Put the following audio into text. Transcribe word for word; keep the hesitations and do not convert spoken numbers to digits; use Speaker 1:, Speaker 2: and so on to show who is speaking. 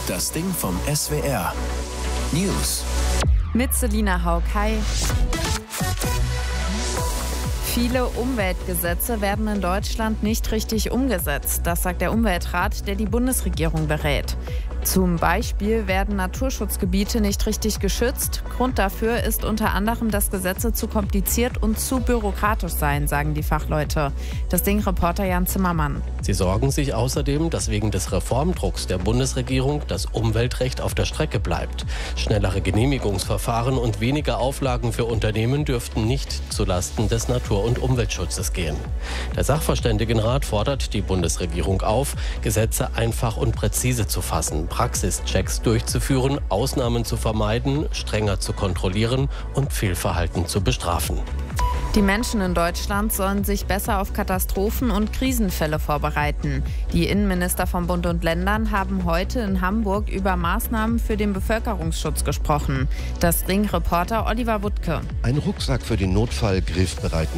Speaker 1: Das Ding vom S W R. News.
Speaker 2: Mit Selina Haug. Hi. Viele Umweltgesetze werden in Deutschland nicht richtig umgesetzt. Das sagt der Umweltrat, der die Bundesregierung berät. Zum Beispiel werden Naturschutzgebiete nicht richtig geschützt. Grund dafür ist unter anderem, dass Gesetze zu kompliziert und zu bürokratisch seien, sagen die Fachleute. Das Ding-Reporter Jan Zimmermann.
Speaker 3: Sie sorgen sich außerdem, dass wegen des Reformdrucks der Bundesregierung das Umweltrecht auf der Strecke bleibt. Schnellere Genehmigungsverfahren und weniger Auflagen für Unternehmen dürften nicht zulasten des Natur- und Umweltschutzes gehen. Der Sachverständigenrat fordert die Bundesregierung auf, Gesetze einfach und präzise zu fassen, Praxischecks durchzuführen, Ausnahmen zu vermeiden, strenger zu kontrollieren und Fehlverhalten zu bestrafen.
Speaker 2: Die Menschen in Deutschland sollen sich besser auf Katastrophen und Krisenfälle vorbereiten. Die Innenminister von Bund und Ländern haben heute in Hamburg über Maßnahmen für den Bevölkerungsschutz gesprochen. Das Ding-Reporter Oliver Wuttke.
Speaker 4: Ein Rucksack für den Notfall, griffbereiten